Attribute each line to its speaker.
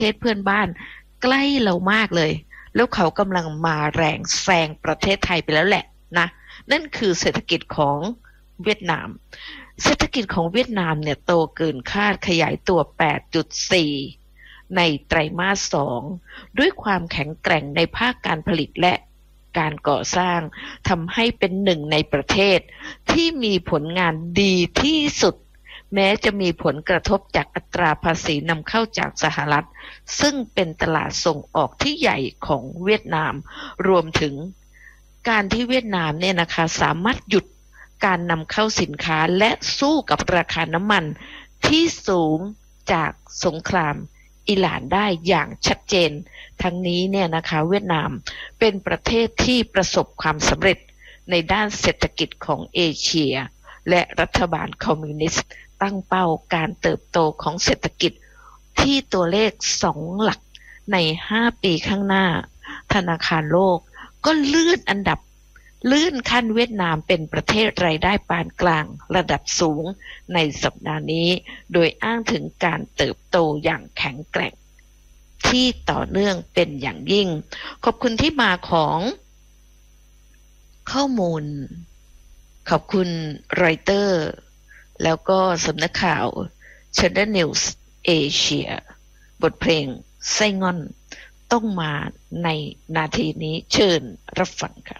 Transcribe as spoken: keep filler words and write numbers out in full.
Speaker 1: เทศเพื่อนบ้านใกล้เรามากเลยแล้วเขากำลังมาแรงแซงประเทศไทยไปแล้วแหละนะนั่นคือเศรษฐกิจของเวียดนามเศรษฐกิจของเวียดนามเนี่ยโตเกินคาดขยายตัว แปดจุดสี่ ในไตรมาสสองด้วยความแข็งแกร่งในภาคการผลิตและการก่อสร้างทำให้เป็นหนึ่งในประเทศที่มีผลงานดีที่สุดแม้จะมีผลกระทบจากอัตราภาษีนำเข้าจากสหรัฐซึ่งเป็นตลาดส่งออกที่ใหญ่ของเวียดนามรวมถึงการที่เวียดนามเนี่ยนะคะสามารถหยุดการนำเข้าสินค้าและสู้กับราคาน้ำมันที่สูงจากสงครามอิหร่านได้อย่างชัดเจนทั้งนี้เนี่ยนะคะเวียดนามเป็นประเทศที่ประสบความสำเร็จในด้านเศรษฐกิจของเอเชียและรัฐบาลคอมมิวนิสต์ตั้งเป้าการเติบโตของเศรษฐกิจที่ตัวเลขสองหลักในห้าปีข้างหน้าธนาคารโลกก็เลื่อนอันดับเลื่อนขั้นเวียดนามเป็นประเทศรายได้ปานกลางระดับสูงในสัปดาห์นี้โดยอ้างถึงการเติบโตอย่างแข็งแกร่งที่ต่อเนื่องเป็นอย่างยิ่งขอบคุณที่มาของข้อมูลขอบคุณรอยเตอร์แล้วก็สำนักข่าว Channel News Asia บทเพลงไส้งอนต้องมาในนาทีนี้เชิญรับฟังค่ะ